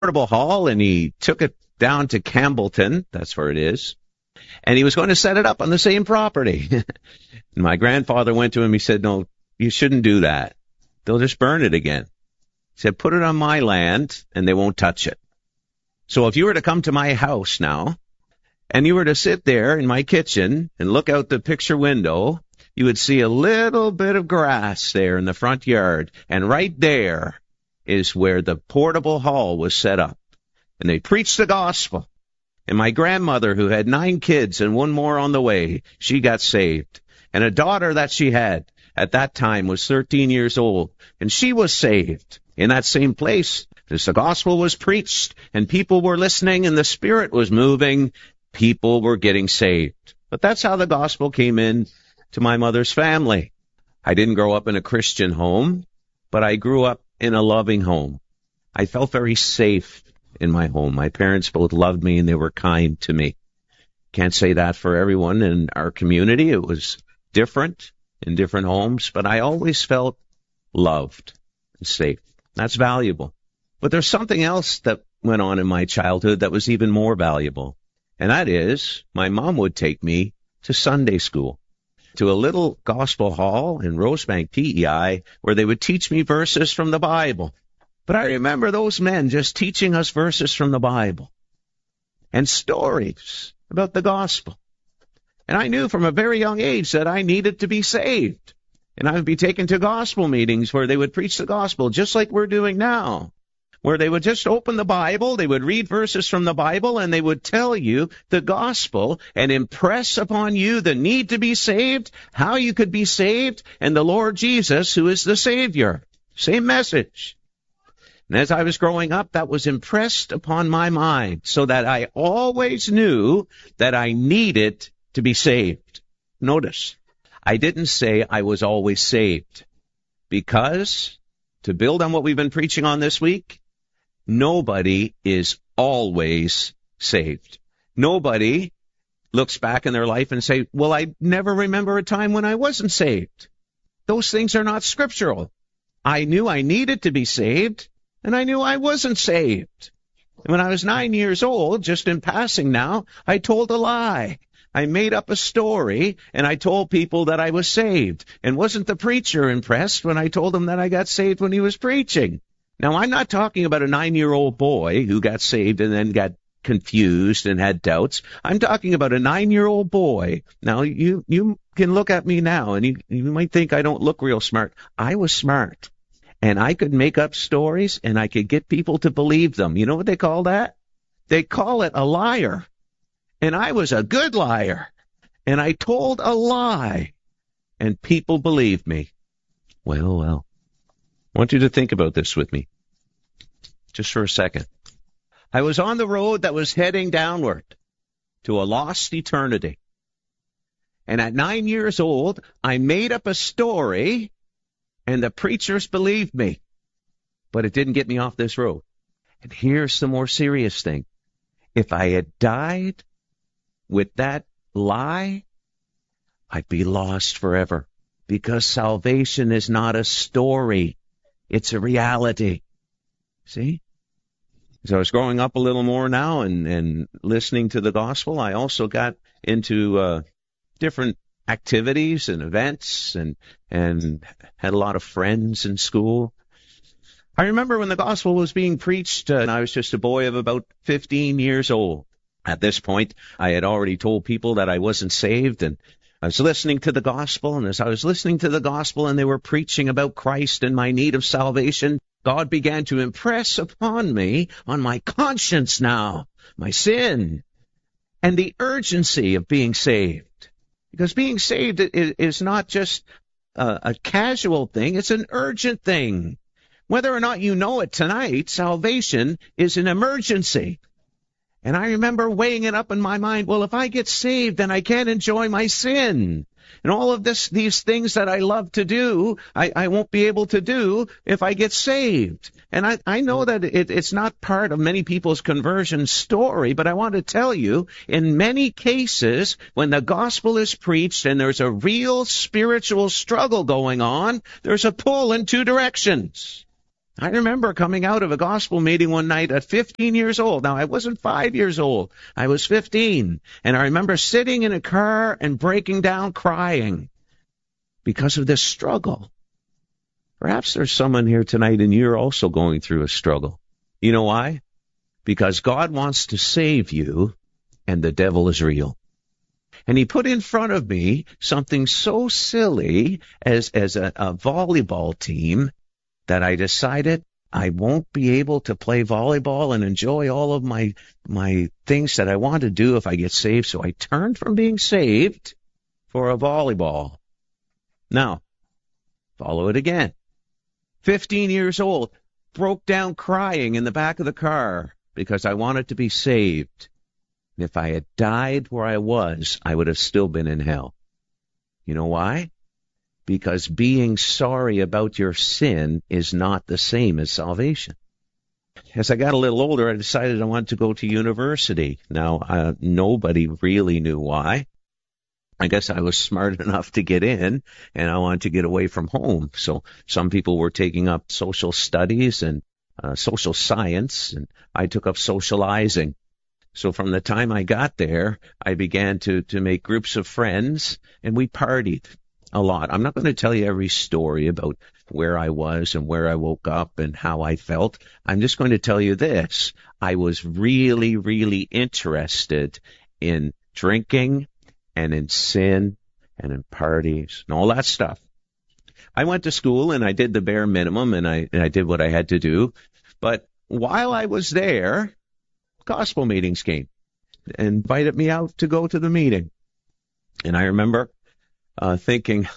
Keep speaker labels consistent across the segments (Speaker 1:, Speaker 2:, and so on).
Speaker 1: portable hall, and he took it down to Campbellton. That's where it is. And he was going to set it up on the same property. And my grandfather went to him. He said, no, you shouldn't do that. They'll just burn it again. He said, put it on my land, and they won't touch it. So if you were to come to my house now, and you were to sit there in my kitchen and look out the picture window, you would see a little bit of grass there in the front yard. And right there is where the portable hall was set up. And they preached the gospel. And my grandmother, who had 9 kids and one more on the way, she got saved. And a daughter that she had at that time was 13 years old, and she was saved in that same place. As the gospel was preached, and people were listening, and the Spirit was moving, people were getting saved. But that's how the gospel came in to my mother's family. I didn't grow up in a Christian home, but I grew up in a loving home. I felt very safe in my home. My parents both loved me, and they were kind to me. Can't say that for everyone in our community. It was different in different homes, but I always felt loved and safe. That's valuable. But there's something else that went on in my childhood that was even more valuable, and that is my mom would take me to Sunday school, to a little gospel hall in Rosebank, PEI, where they would teach me verses from the Bible. But I remember those men just teaching us verses from the Bible and stories about the gospel. And I knew from a very young age that I needed to be saved. And I would be taken to gospel meetings where they would preach the gospel, just like we're doing now, where they would just open the Bible, they would read verses from the Bible, and they would tell you the gospel and impress upon you the need to be saved, how you could be saved, and the Lord Jesus, who is the Savior. Same message. And as I was growing up, that was impressed upon my mind, so that I always knew that I needed to be saved. Notice, I didn't say I was always saved, because, to build on what we've been preaching on this week, nobody is always saved. Nobody looks back in their life and say, well, I never remember a time when I wasn't saved. Those things are not scriptural. I knew I needed to be saved, and I knew I wasn't saved. And when I was 9 years old, just in passing now, I told a lie. I made up a story, and I told people that I was saved. And wasn't the preacher impressed when I told him that I got saved when he was preaching? Now, I'm not talking about a 9-year-old boy who got saved and then got confused and had doubts. I'm talking about a 9-year-old boy. Now, you can look at me now, and you might think I don't look real smart. I was smart. And I could make up stories, and I could get people to believe them. You know what they call that? They call it a liar. And I was a good liar. And I told a lie. And people believed me. Well. I want you to think about this with me. Just for a second. I was on the road that was heading downward to a lost eternity. And at 9 years old, I made up a story, and the preachers believed me. But it didn't get me off this road. And here's the more serious thing. If I had died with that lie, I'd be lost forever. Because salvation is not a story. It's a reality. See? As I was growing up a little more now and listening to the gospel, I also got into different activities and events and had a lot of friends in school. I remember when the gospel was being preached, and I was just a boy of about 15 years old. At this point, I had already told people that I wasn't saved, and I was listening to the gospel, and as I was listening to the gospel and they were preaching about Christ and my need of salvation, God began to impress upon me, on my conscience now, my sin, and the urgency of being saved. Because being saved is not just a casual thing, it's an urgent thing. Whether or not you know it tonight, salvation is an emergency. And I remember weighing it up in my mind, well, if I get saved, then I can't enjoy my sin. And all of these things that I love to do, I won't be able to do if I get saved. And I know that it's not part of many people's conversion story, but I want to tell you, in many cases, when the gospel is preached and there's a real spiritual struggle going on, there's a pull in two directions. I remember coming out of a gospel meeting one night at 15 years old. Now, I wasn't 5 years old. I was 15. And I remember sitting in a car and breaking down crying because of this struggle. Perhaps there's someone here tonight and you're also going through a struggle. You know why? Because God wants to save you and the devil is real. And he put in front of me something so silly as a volleyball team that I decided I won't be able to play volleyball and enjoy all of my things that I want to do if I get saved. So I turned from being saved for a volleyball. Now, follow it again. 15 years old, broke down crying in the back of the car because I wanted to be saved. And if I had died where I was, I would have still been in hell. You know why? Because being sorry about your sin is not the same as salvation. As I got a little older, I decided I wanted to go to university. Now, nobody really knew why. I guess I was smart enough to get in, and I wanted to get away from home. So some people were taking up social studies and social science, and I took up socializing. So from the time I got there, I began to make groups of friends, and we partied a lot. I'm not going to tell you every story about where I was and where I woke up and how I felt. I'm just going to tell you this. I was really, really interested in drinking and in sin and in parties and all that stuff. I went to school and I did the bare minimum and I did what I had to do. But while I was there, gospel meetings came and invited me out to go to the meeting. And I remember thinking,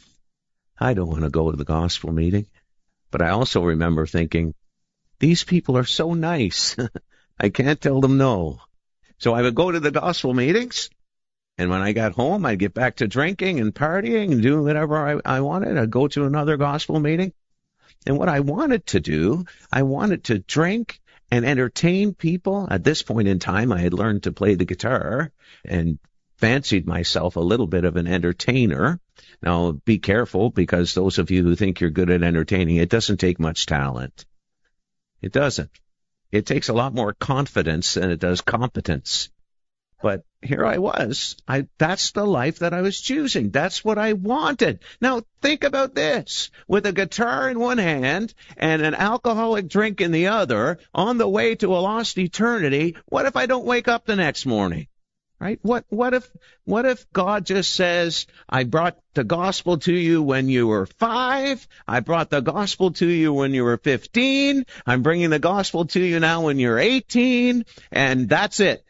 Speaker 1: I don't want to go to the gospel meeting. But I also remember thinking, these people are so nice. I can't tell them no. So I would go to the gospel meetings, and when I got home, I'd get back to drinking and partying and doing whatever I wanted. I'd go to another gospel meeting. And what I wanted to do, I wanted to drink and entertain people. At this point in time, I had learned to play the guitar and fancied myself a little bit of an entertainer. Now, be careful, because those of you who think you're good at entertaining, it doesn't take much talent. It doesn't. It takes a lot more confidence than it does competence. But here I was. That's the life that I was choosing. That's what I wanted. Now, think about this. With a guitar in one hand and an alcoholic drink in the other, on the way to a lost eternity, what if I don't wake up the next morning? Right? What if God just says, I brought the gospel to you when you were 5, I brought the gospel to you when you were 15, I'm bringing the gospel to you now when you're 18, and that's it.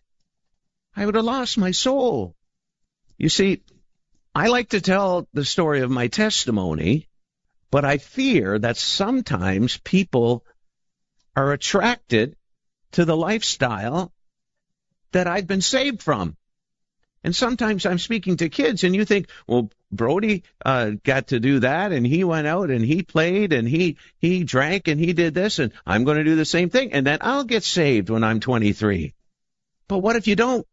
Speaker 1: I would have lost my soul. You see, I like to tell the story of my testimony, but I fear that sometimes people are attracted to the lifestyle that I've been saved from. And sometimes I'm speaking to kids and you think, well, Brody got to do that and he went out and he played and he drank and he did this and I'm going to do the same thing and then I'll get saved when I'm 23. But what if you don't?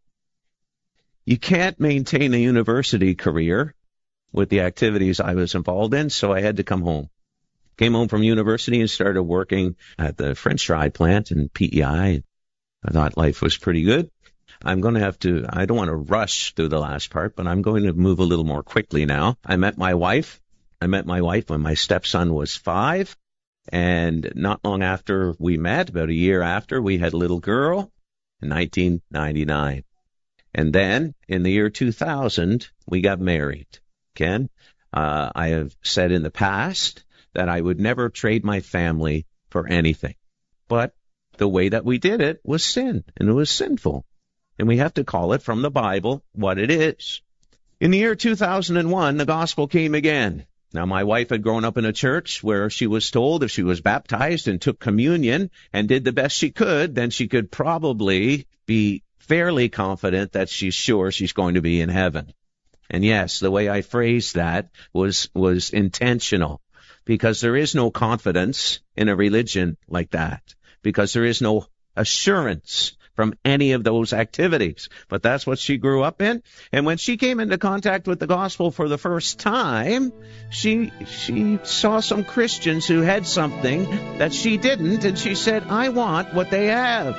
Speaker 1: You can't maintain a university career with the activities I was involved in, so I had to come home. Came home from university and started working at the French fry plant in PEI. I thought life was pretty good. I don't want to rush through the last part, but I'm going to move a little more quickly now. I met my wife when my stepson was 5, and not long after we met, about a year after, we had a little girl in 1999. And then, in the year 2000, we got married. Ken, I have said in the past that I would never trade my family for anything. But the way that we did it was sin, and it was sinful. And we have to call it from the Bible what it is. In the year 2001, the gospel came again. Now, my wife had grown up in a church where she was told if she was baptized and took communion and did the best she could, then she could probably be fairly confident that she's sure she's going to be in heaven. And yes, the way I phrased that was intentional, because there is no confidence in a religion like that, because there is no assurance from any of those activities. But that's what she grew up in. And when she came into contact with the gospel for the first time, she saw some Christians who had something that she didn't, and she said, I want what they have.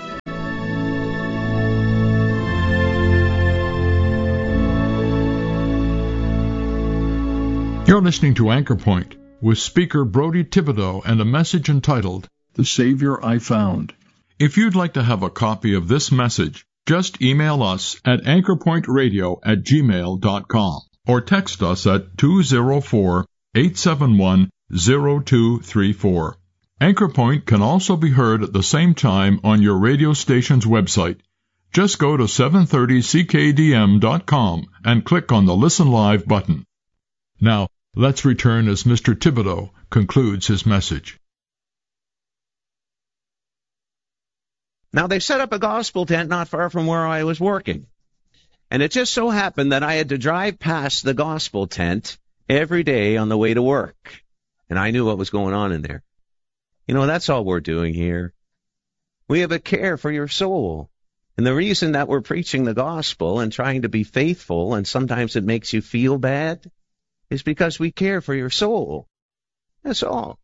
Speaker 2: You're listening to Anchor Point with speaker Brody Thibodeau and a message entitled, The Savior I Found. If you'd like to have a copy of this message, just email us at anchorpointradio@gmail.com or text us at 204-871-0234. Anchor Point can also be heard at the same time on your radio station's website. Just go to 730ckdm.com and click on the Listen Live button. Now, let's return as Mr. Thibodeau concludes his message.
Speaker 1: Now, they set up a gospel tent not far from where I was working. And it just so happened that I had to drive past the gospel tent every day on the way to work. And I knew what was going on in there. You know, that's all we're doing here. We have a care for your soul. And the reason that we're preaching the gospel and trying to be faithful, and sometimes it makes you feel bad, is because we care for your soul. That's all.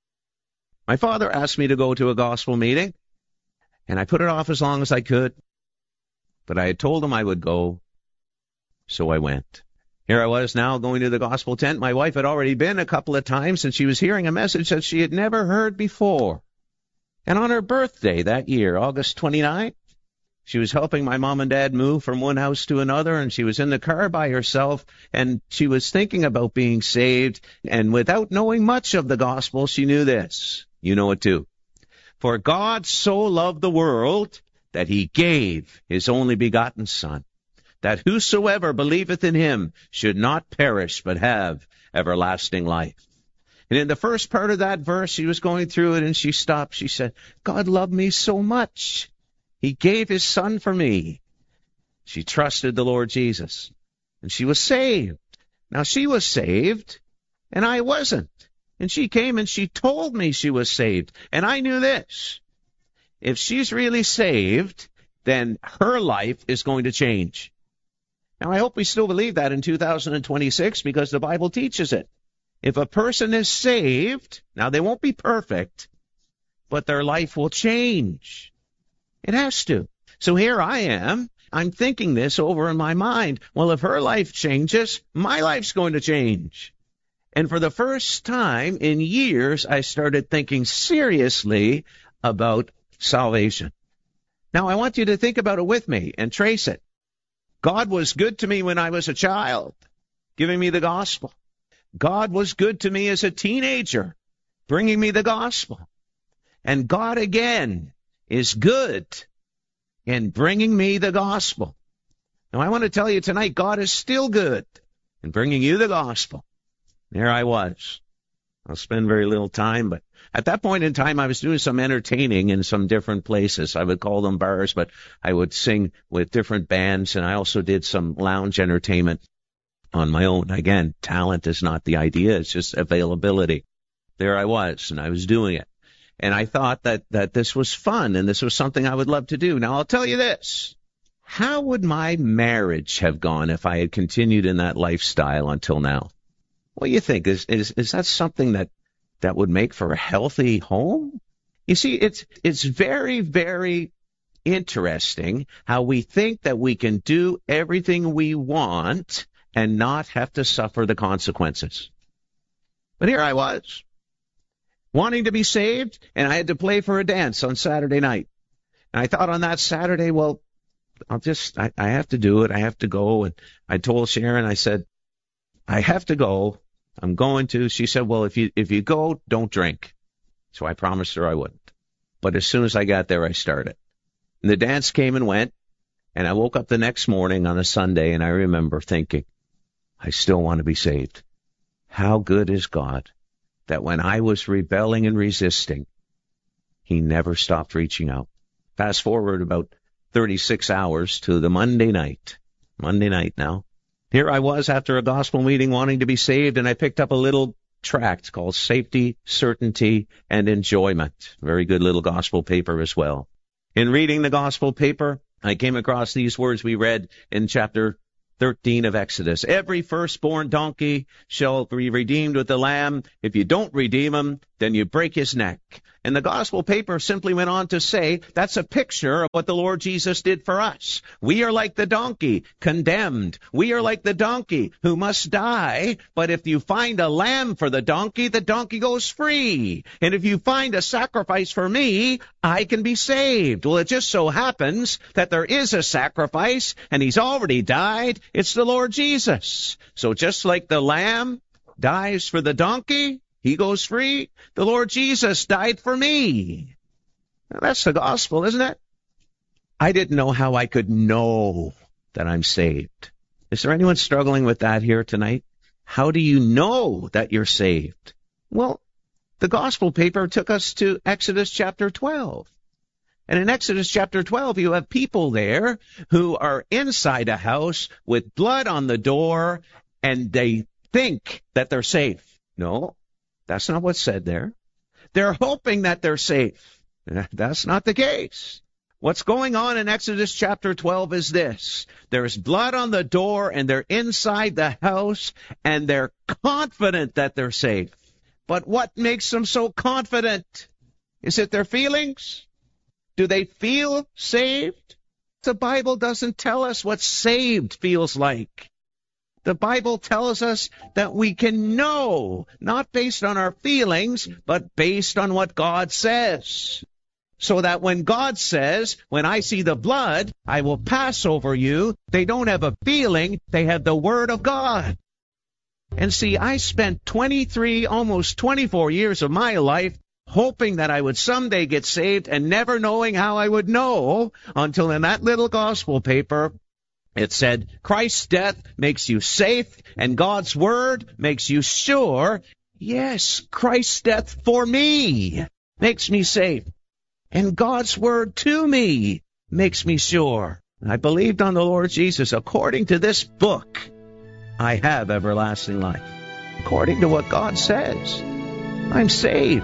Speaker 1: My father asked me to go to a gospel meeting, and I put it off as long as I could. But I had told him I would go, so I went. Here I was now going to the gospel tent. My wife had already been a couple of times, and she was hearing a message that she had never heard before. And on her birthday that year, August 29th, she was helping my mom and dad move from one house to another, and she was in the car by herself, and she was thinking about being saved, and without knowing much of the gospel, she knew this. You know it too. For God so loved the world that he gave his only begotten Son, that whosoever believeth in him should not perish but have everlasting life. And in the first part of that verse, she was going through it, and she stopped. She said, God loved me so much. He gave his Son for me. She trusted the Lord Jesus, and she was saved. Now, she was saved, and I wasn't. And she came and she told me she was saved. And I knew this. If she's really saved, then her life is going to change. Now, I hope we still believe that in 2026, because the Bible teaches it. If a person is saved, now they won't be perfect, but their life will change. It has to. So here I am. I'm thinking this over in my mind. Well, if her life changes, my life's going to change. And for the first time in years, I started thinking seriously about salvation. Now, I want you to think about it with me and trace it. God was good to me when I was a child, giving me the gospel. God was good to me as a teenager, bringing me the gospel. And God again is good in bringing me the gospel. Now, I want to tell you tonight, God is still good in bringing you the gospel. There I was. I'll spend very little time, but at that point in time, I was doing some entertaining in some different places. I would call them bars, but I would sing with different bands, and I also did some lounge entertainment on my own. Again, talent is not the idea. It's just availability. There I was, and I was doing it. And I thought that this was fun, and this was something I would love to do. Now, I'll tell you this. How would my marriage have gone if I had continued in that lifestyle until now? What do you think? Is that something that would make for a healthy home? You see, it's very, very interesting how we think that we can do everything we want and not have to suffer the consequences. But here I was, wanting to be saved, and I had to play for a dance on Saturday night. And I thought on that Saturday, well, I have to do it. I have to go. And I told Sharon, I said, I have to go. I'm going to. She said, well, if you go, don't drink. So I promised her I wouldn't. But as soon as I got there, I started. And the dance came and went. And I woke up the next morning on a Sunday, and I remember thinking, I still want to be saved. How good is God that when I was rebelling and resisting, he never stopped reaching out. Fast forward about 36 hours to the Monday night now. Here I was after a gospel meeting wanting to be saved, and I picked up a little tract called Safety, Certainty, and Enjoyment. Very good little gospel paper as well. In reading the gospel paper, I came across these words we read in chapter 13 of Exodus. Every firstborn donkey shall be redeemed with the lamb. If you don't redeem him, then you break his neck. And the gospel paper simply went on to say that's a picture of what the Lord Jesus did for us. We are like the donkey, condemned. We are like the donkey who must die. But if you find a lamb for the donkey goes free. And if you find a sacrifice for me, I can be saved. Well, it just so happens that there is a sacrifice, and he's already died. It's the Lord Jesus. So just like the lamb dies for the donkey, he goes free. The Lord Jesus died for me. Now, that's the gospel, isn't it? I didn't know how I could know that I'm saved. Is there anyone struggling with that here tonight? How do you know that you're saved? Well, the gospel paper took us to Exodus chapter 12. And in Exodus chapter 12, you have people there who are inside a house with blood on the door, and they think that they're safe. No. That's not what's said there. They're hoping that they're safe. That's not the case. What's going on in Exodus chapter 12 is this. There's blood on the door, and they're inside the house, and they're confident that they're safe. But what makes them so confident? Is it their feelings? Do they feel saved? The Bible doesn't tell us what saved feels like. The Bible tells us that we can know, not based on our feelings, but based on what God says. So that when God says, when I see the blood, I will pass over you, they don't have a feeling, they have the Word of God. And see, I spent 23, almost 24 years of my life hoping that I would someday get saved and never knowing how I would know until in that little gospel paper, it said, Christ's death makes you safe, and God's word makes you sure. Yes, Christ's death for me makes me safe, and God's word to me makes me sure. I believed on the Lord Jesus. According to this book, I have everlasting life. According to what God says, I'm saved.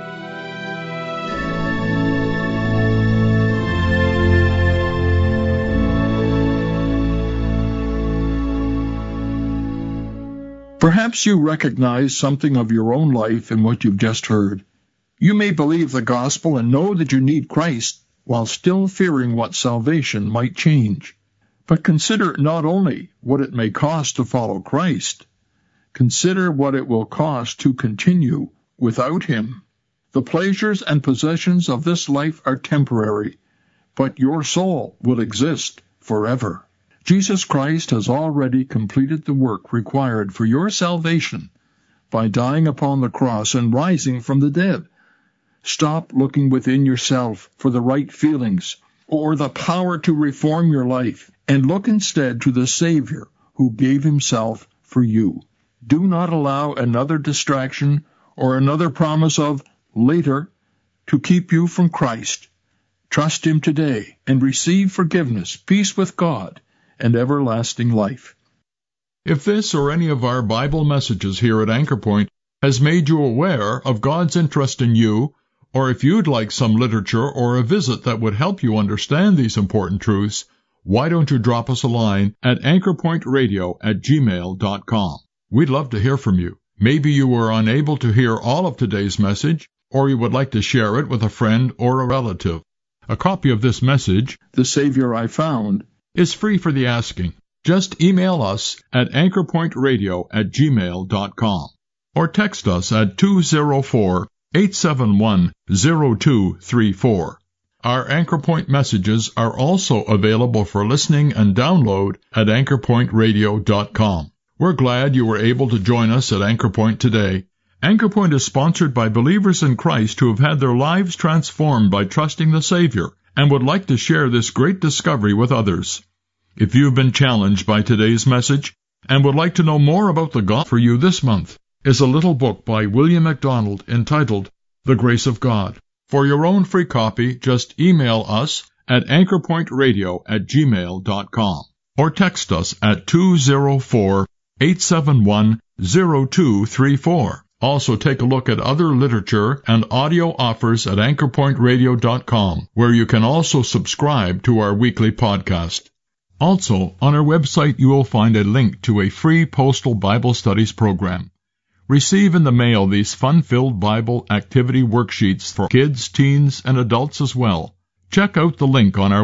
Speaker 2: Perhaps you recognize something of your own life in what you've just heard. You may believe the gospel and know that you need Christ while still fearing what salvation might change. But consider not only what it may cost to follow Christ, consider what it will cost to continue without Him. The pleasures and possessions of this life are temporary, but your soul will exist forever. Jesus Christ has already completed the work required for your salvation by dying upon the cross and rising from the dead. Stop looking within yourself for the right feelings or the power to reform your life, and look instead to the Savior who gave Himself for you. Do not allow another distraction or another promise of later to keep you from Christ. Trust Him today and receive forgiveness, peace with God, and everlasting life.
Speaker 3: If this or any of our Bible messages here at Anchor Point has made you aware of God's interest in you, or if you'd like some literature or a visit that would help you understand these important truths, why don't you drop us a line at anchorpointradio@gmail.com. We'd love to hear from you. Maybe you were unable to hear all of today's message, or you would like to share it with a friend or a relative. A copy of this message,
Speaker 2: The Savior I Found,
Speaker 3: is free for the asking. Just email us at anchorpointradio@gmail.com or text us at 204-871-0234. Our Anchor Point messages are also available for listening and download at anchorpointradio.com. We're glad you were able to join us at Anchor Point today. Anchor Point is sponsored by believers in Christ who have had their lives transformed by trusting the Savior and would like to share this great discovery with others. If you've been challenged by today's message and would like to know more about the gospel, for you this month is a little book by William MacDonald entitled The Grace of God. For your own free copy, just email us at anchorpointradio@gmail.com or text us at 204-871-0234. Also, take a look at other literature and audio offers at anchorpointradio.com, where you can also subscribe to our weekly podcast. Also, on our website you will find a link to a free postal Bible studies program. Receive in the mail these fun-filled Bible activity worksheets for kids, teens, and adults as well. Check out the link on our